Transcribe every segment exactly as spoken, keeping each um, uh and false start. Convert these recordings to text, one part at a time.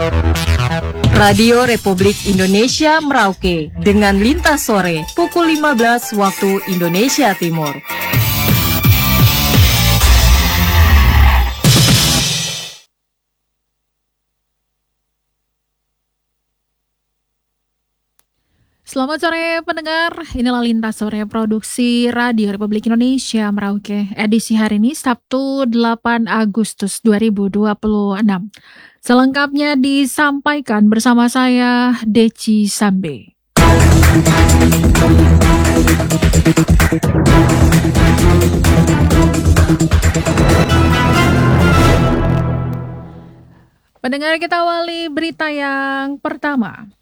Radio Republik Indonesia Merauke dengan Lintas Sore pukul lima belas waktu Indonesia Timur. Selamat sore pendengar, inilah Lintas Sore produksi Radio Republik Indonesia Merauke, edisi hari ini Sabtu delapan Agustus dua ribu dua puluh enam. Selengkapnya disampaikan bersama saya, Deci Sambe. Pendengar, kita awali berita yang pertama.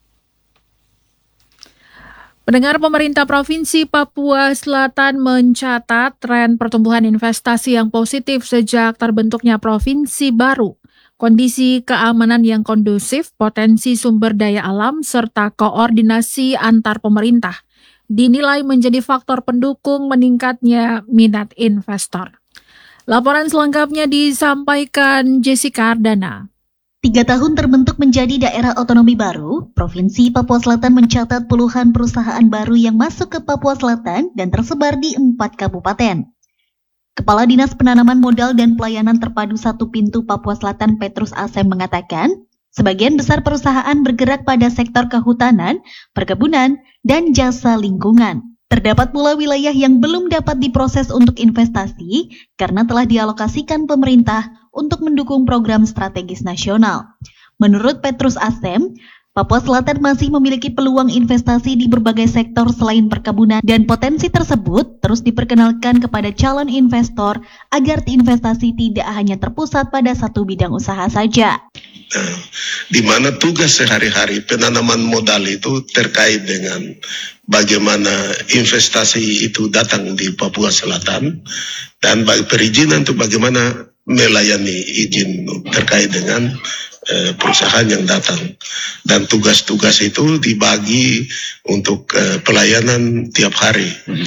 Pendengar, pemerintah Provinsi Papua Selatan mencatat tren pertumbuhan investasi yang positif sejak terbentuknya provinsi baru. Kondisi keamanan yang kondusif, potensi sumber daya alam, serta koordinasi antar pemerintah dinilai menjadi faktor pendukung meningkatnya minat investor. Laporan selengkapnya disampaikan Jessica Ardana. Tiga tahun terbentuk menjadi daerah otonomi baru, Provinsi Papua Selatan mencatat puluhan perusahaan baru yang masuk ke Papua Selatan dan tersebar di empat kabupaten. Kepala Dinas Penanaman Modal dan Pelayanan Terpadu Satu Pintu Papua Selatan Petrus Asem mengatakan, sebagian besar perusahaan bergerak pada sektor kehutanan, perkebunan, dan jasa lingkungan. Terdapat pula wilayah yang belum dapat diproses untuk investasi karena telah dialokasikan pemerintah untuk mendukung program strategis nasional. Menurut Petrus Asem, Papua Selatan masih memiliki peluang investasi di berbagai sektor selain perkebunan dan potensi tersebut terus diperkenalkan kepada calon investor agar investasi tidak hanya terpusat pada satu bidang usaha saja. Nah, di mana tugas sehari-hari penanaman modal itu terkait dengan bagaimana investasi itu datang di Papua Selatan dan perizinan itu bagaimana melayani izin terkait dengan eh, perusahaan yang datang, dan tugas-tugas itu dibagi untuk eh, pelayanan tiap hari.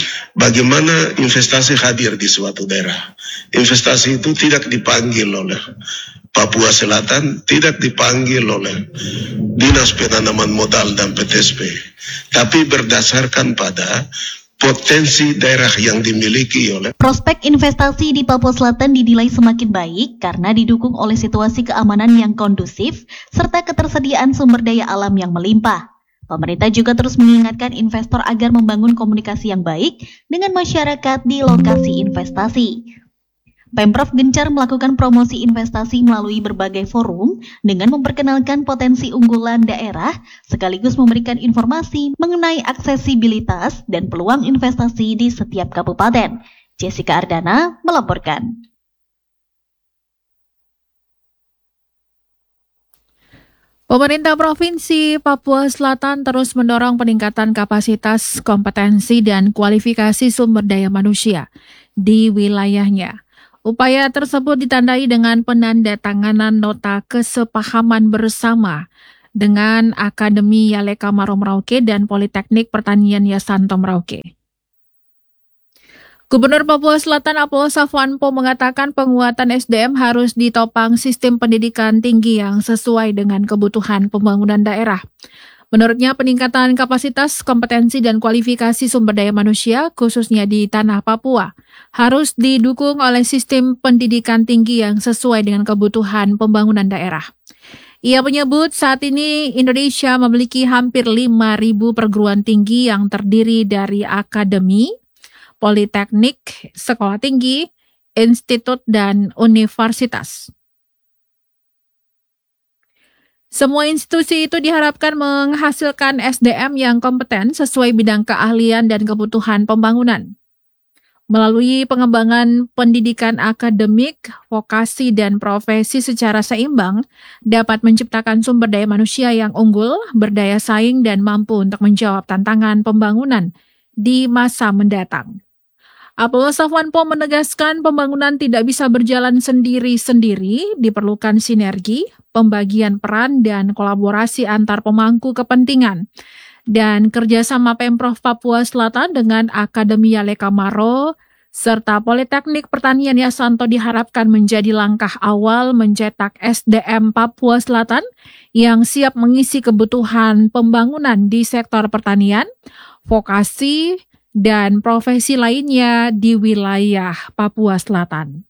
Bagaimana investasi hadir di suatu daerah. Investasi itu tidak dipanggil oleh Papua Selatan, tidak dipanggil oleh Dinas Penanaman Modal dan P T S P, tapi berdasarkan pada potensi daerah yang dimiliki oleh. Prospek investasi di Papua Selatan dinilai semakin baik karena didukung oleh situasi keamanan yang kondusif serta ketersediaan sumber daya alam yang melimpah. Pemerintah juga terus mengingatkan investor agar membangun komunikasi yang baik dengan masyarakat di lokasi investasi. Pemprov gencar melakukan promosi investasi melalui berbagai forum dengan memperkenalkan potensi unggulan daerah sekaligus memberikan informasi mengenai aksesibilitas dan peluang investasi di setiap kabupaten. Jessica Ardana melaporkan. Pemerintah Provinsi Papua Selatan terus mendorong peningkatan kapasitas, kompetensi, dan kualifikasi sumber daya manusia di wilayahnya. Upaya tersebut ditandai dengan penandatanganan nota kesepahaman bersama dengan Akademi Yaleka Maro Merauke dan Politeknik Pertanian Yasanto Merauke. Gubernur Papua Selatan Apollo Savanpo mengatakan penguatan S D M harus ditopang sistem pendidikan tinggi yang sesuai dengan kebutuhan pembangunan daerah. Menurutnya, peningkatan kapasitas, kompetensi, dan kualifikasi sumber daya manusia, khususnya di tanah Papua, harus didukung oleh sistem pendidikan tinggi yang sesuai dengan kebutuhan pembangunan daerah. Ia menyebut saat ini Indonesia memiliki hampir lima ribu perguruan tinggi yang terdiri dari akademi, politeknik, sekolah tinggi, institut, dan universitas. Semua institusi itu diharapkan menghasilkan S D M yang kompeten sesuai bidang keahlian dan kebutuhan pembangunan. Melalui pengembangan pendidikan akademik, vokasi, dan profesi secara seimbang, dapat menciptakan sumber daya manusia yang unggul, berdaya saing, dan mampu untuk menjawab tantangan pembangunan di masa mendatang. Apollo Savanpo menegaskan pembangunan tidak bisa berjalan sendiri-sendiri, diperlukan sinergi, pembagian peran, dan kolaborasi antar pemangku kepentingan. Dan kerjasama Pemprov Papua Selatan dengan Akademi Yaleka Maro serta Politeknik Pertanian Yasanto diharapkan menjadi langkah awal mencetak S D M Papua Selatan yang siap mengisi kebutuhan pembangunan di sektor pertanian, vokasi, dan profesi lainnya di wilayah Papua Selatan.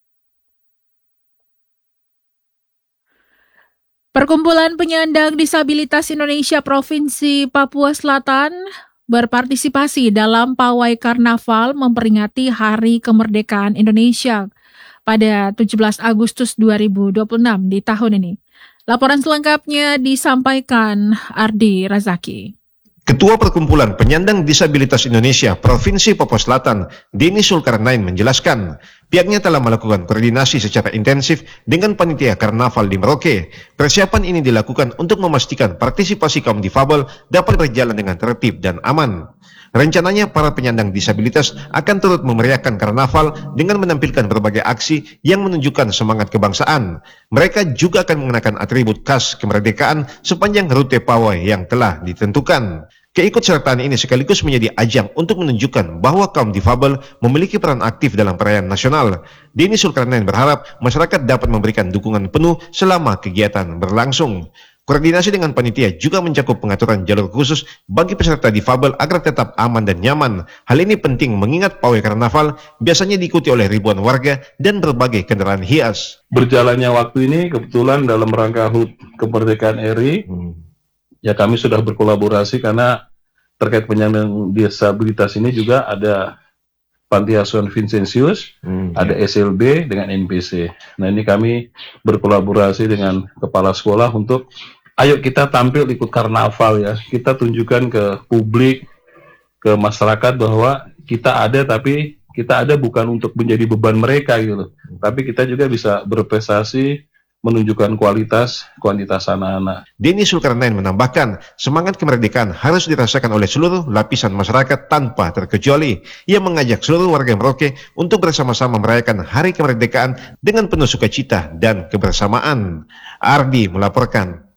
Perkumpulan Penyandang Disabilitas Indonesia Provinsi Papua Selatan berpartisipasi dalam pawai karnaval memperingati Hari Kemerdekaan Indonesia pada tujuh belas Agustus dua ribu dua puluh enam di tahun ini. Laporan selengkapnya disampaikan Ardi Razaki. Ketua Perkumpulan Penyandang Disabilitas Indonesia Provinsi Papua Selatan, Denny Zulkarnain menjelaskan, pihaknya telah melakukan koordinasi secara intensif dengan panitia karnaval di Merauke. Persiapan ini dilakukan untuk memastikan partisipasi kaum difabel dapat berjalan dengan tertib dan aman. Rencananya para penyandang disabilitas akan turut memeriahkan karnaval dengan menampilkan berbagai aksi yang menunjukkan semangat kebangsaan. Mereka juga akan mengenakan atribut khas kemerdekaan sepanjang rute pawai yang telah ditentukan. Keikutsertaan ini sekaligus menjadi ajang untuk menunjukkan bahwa kaum difabel memiliki peran aktif dalam perayaan nasional. Denny Zulkarnain berharap masyarakat dapat memberikan dukungan penuh selama kegiatan berlangsung. Koordinasi dengan panitia juga mencakup pengaturan jalur khusus bagi peserta difabel agar tetap aman dan nyaman. Hal ini penting mengingat pawai karnaval biasanya diikuti oleh ribuan warga dan berbagai kendaraan hias. Berjalannya waktu ini kebetulan dalam rangka H U T Kemerdekaan R I, hmm. ya kami sudah berkolaborasi karena terkait penyandang disabilitas ini juga ada Panti Asuhan Vincentius, hmm, ada S L B dengan N P C. Nah ini kami berkolaborasi dengan kepala sekolah untuk ayo kita tampil ikut karnaval ya. Kita tunjukkan ke publik, ke masyarakat bahwa kita ada, tapi kita ada bukan untuk menjadi beban mereka gitu. Tapi kita juga bisa berprestasi, menunjukkan kualitas, kuantitas anak-anak. Denny Zulkarnain menambahkan, semangat kemerdekaan harus dirasakan oleh seluruh lapisan masyarakat tanpa terkecuali. Ia mengajak seluruh warga Merauke untuk bersama-sama merayakan Hari Kemerdekaan dengan penuh sukacita dan kebersamaan. Ardi melaporkan.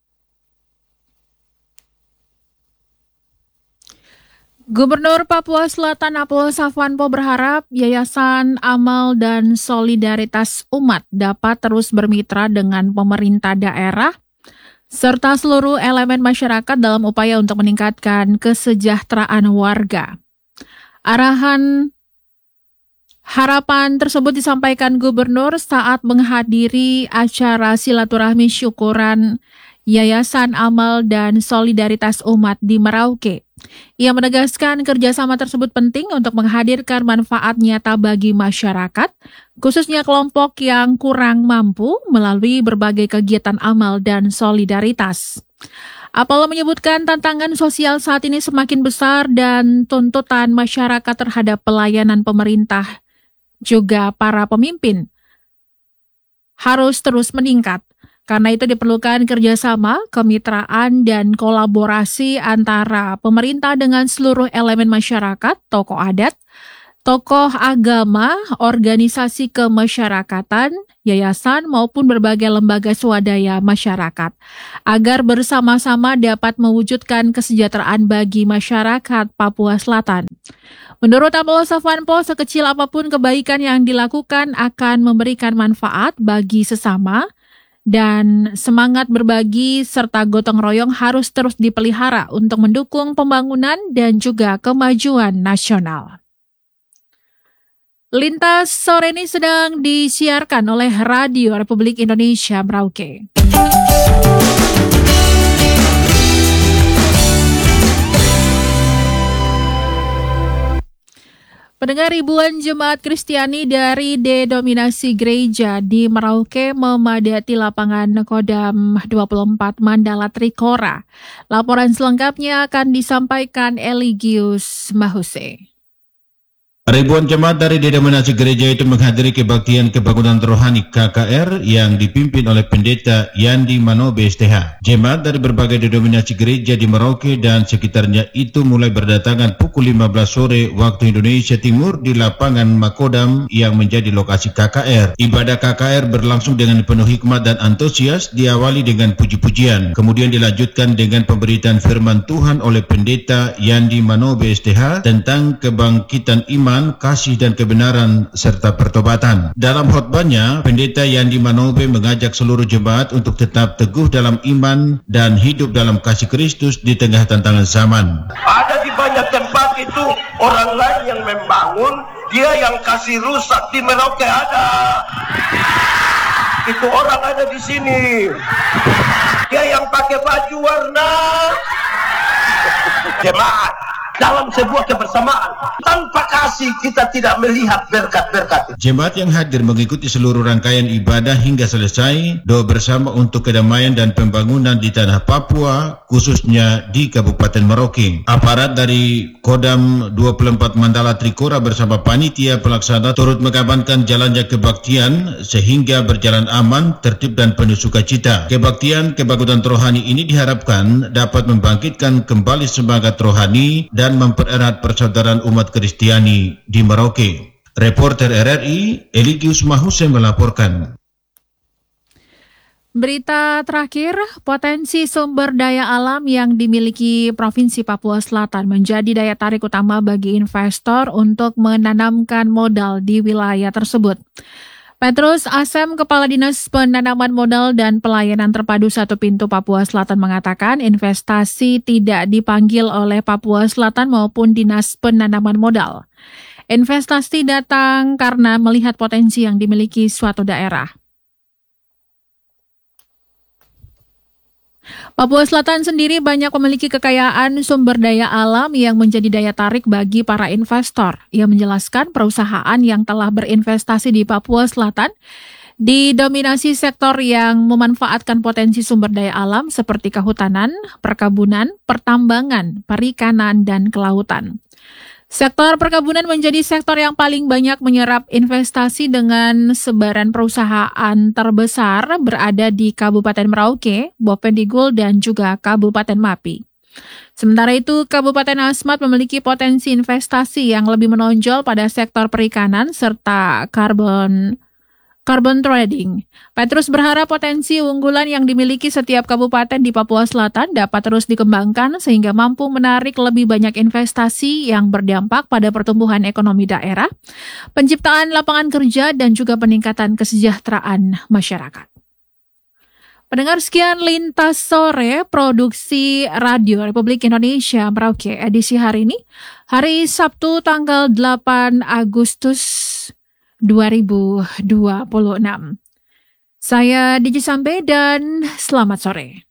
Gubernur Papua Selatan Apollo Savanpo berharap Yayasan Amal dan Solidaritas Umat dapat terus bermitra dengan pemerintah daerah serta seluruh elemen masyarakat dalam upaya untuk meningkatkan kesejahteraan warga. Arahan harapan tersebut disampaikan Gubernur saat menghadiri acara silaturahmi syukuran Yayasan Amal dan Solidaritas Umat di Merauke. Ia menegaskan kerjasama tersebut penting untuk menghadirkan manfaat nyata bagi masyarakat, khususnya kelompok yang kurang mampu melalui berbagai kegiatan amal dan solidaritas. Apollo menyebutkan tantangan sosial saat ini semakin besar dan tuntutan masyarakat terhadap pelayanan pemerintah juga para pemimpin harus terus meningkat. Karena itu diperlukan kerjasama, kemitraan, dan kolaborasi antara pemerintah dengan seluruh elemen masyarakat, tokoh adat, tokoh agama, organisasi kemasyarakatan, yayasan, maupun berbagai lembaga swadaya masyarakat, agar bersama-sama dapat mewujudkan kesejahteraan bagi masyarakat Papua Selatan. Menurut Apollo Savanpo, sekecil apapun kebaikan yang dilakukan akan memberikan manfaat bagi sesama, dan semangat berbagi serta gotong royong harus terus dipelihara untuk mendukung pembangunan dan juga kemajuan nasional. Lintas sore ini sedang disiarkan oleh Radio Republik Indonesia Merauke. Pendengar, ribuan jemaat Kristiani dari denominasi gereja di Merauke memadati lapangan Kodam dua puluh empat Mandala Trikora. Laporan selengkapnya akan disampaikan Eligius Mahuse. Ribuan jemaat dari denominasi gereja itu menghadiri kebaktian kebangunan rohani K K R yang dipimpin oleh Pendeta Yandi Manobe S T H. Jemaat dari berbagai denominasi gereja di Merauke dan sekitarnya itu mulai berdatangan pukul lima belas sore waktu Indonesia Timur di lapangan Makodam yang menjadi lokasi K K R. Ibadah K K R berlangsung dengan penuh hikmat dan antusias, diawali dengan puji-pujian. Kemudian dilanjutkan dengan pemberitaan firman Tuhan oleh Pendeta Yandi Manobe S T H tentang kebangkitan iman iman, kasih dan kebenaran serta pertobatan. Dalam khotbahnya, Pendeta Yandi Manobe mengajak seluruh jemaat untuk tetap teguh dalam iman dan hidup dalam kasih Kristus di tengah tantangan zaman. Ada di banyak tempat itu orang lain yang membangun, dia yang kasih rusak. Di Merauke ada. Itu orang ada di sini. Dia yang pakai baju warna. Jemaat dalam sebuah kebersamaan, tanpa kasih kita tidak melihat berkat-berkat. Jemaat yang hadir mengikuti seluruh rangkaian ibadah hingga selesai, doa bersama untuk kedamaian dan pembangunan di tanah Papua, khususnya di Kabupaten Merauke. Aparat dari Kodam dua puluh empat Mandala Trikora bersama panitia pelaksana turut mengamankan jalannya kebaktian sehingga berjalan aman, tertib dan penuh sukacita. Kebaktian kebangkitan rohani ini diharapkan dapat membangkitkan kembali semangat rohani dan dan mempererat persaudaraan umat Kristiani di Merauke. Reporter R R I, Eligius Mahuse melaporkan. Berita terakhir, potensi sumber daya alam yang dimiliki Provinsi Papua Selatan menjadi daya tarik utama bagi investor untuk menanamkan modal di wilayah tersebut. Petrus Asem, Kepala Dinas Penanaman Modal dan Pelayanan Terpadu Satu Pintu Papua Selatan mengatakan investasi tidak dipanggil oleh Papua Selatan maupun Dinas Penanaman Modal. Investasi datang karena melihat potensi yang dimiliki suatu daerah. Papua Selatan sendiri banyak memiliki kekayaan sumber daya alam yang menjadi daya tarik bagi para investor. Ia menjelaskan perusahaan yang telah berinvestasi di Papua Selatan didominasi sektor yang memanfaatkan potensi sumber daya alam seperti kehutanan, perkebunan, pertambangan, perikanan, dan kelautan. Sektor perkebunan menjadi sektor yang paling banyak menyerap investasi dengan sebaran perusahaan terbesar berada di Kabupaten Merauke, Bovendigul, dan juga Kabupaten Mapi. Sementara itu, Kabupaten Asmat memiliki potensi investasi yang lebih menonjol pada sektor perikanan serta karbon Carbon trading. Petrus berharap potensi unggulan yang dimiliki setiap kabupaten di Papua Selatan dapat terus dikembangkan sehingga mampu menarik lebih banyak investasi yang berdampak pada pertumbuhan ekonomi daerah, penciptaan lapangan kerja, dan juga peningkatan kesejahteraan masyarakat. Pendengar, sekian Lintas Sore Produksi Radio Republik Indonesia Merauke edisi hari ini, hari Sabtu tanggal delapan Agustus dua ribu dua puluh enam. Saya Diji Sambe dan selamat sore.